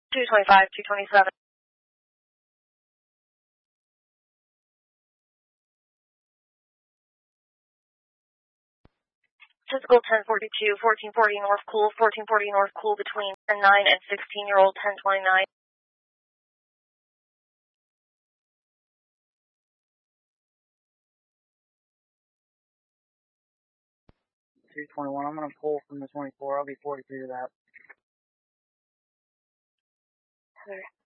225, 227. Physical 1042, 1440 North Cool, 1440 North Cool between 9 and 16-year-old 1029. 221, I'm going to pull from the 24. I'll be 43 to that. Clear.